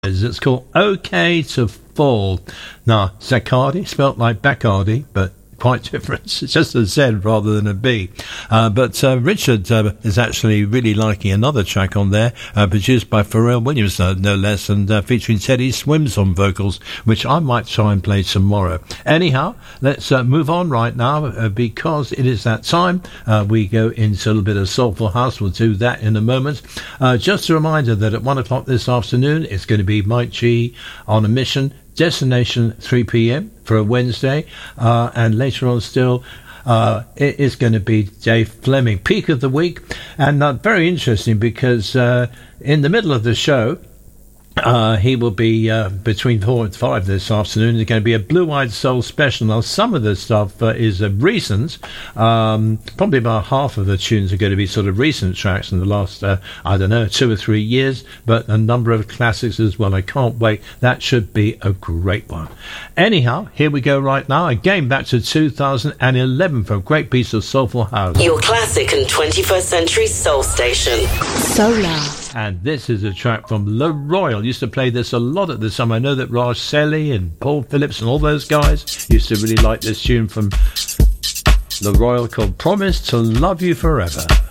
It's called OK to Fall. Now, Zaccardi, spelt like Bacardi, but quite different. It's just a Z rather than a B. But Richard is actually really liking another track on there, produced by Pharrell Williams, no less, and featuring Teddy Swims on vocals, which I might try and play tomorrow. Anyhow, let's move on right now, because it is that time. We go into a little bit of Soulful House. We'll do that in a moment. Just a reminder that at 1 o'clock this afternoon, it's going to be Mike G on a mission. Destination 3 p.m. for a Wednesday, and later on still it is going to be Dave Fleming, Peak of the Week, and very interesting because in the middle of the show he will be between 4 and 5 this afternoon. There's going to be a Blue Eyed Soul special. Now, some of the stuff is recent. Probably about half of the tunes are going to be sort of recent tracks in the last, 2 or 3 years, but a number of classics as well. I can't wait. That should be a great one. Anyhow, here we go right now. Again, back to 2011 for a great piece of Soulful House. Your classic and 21st century soul station. Solar. And this is a track from Le Royal. Used to play this a lot at the time. I know that Raj Selly and Paul Phillips and all those guys used to really like this tune from Le Royal called Promise to Love You Forever.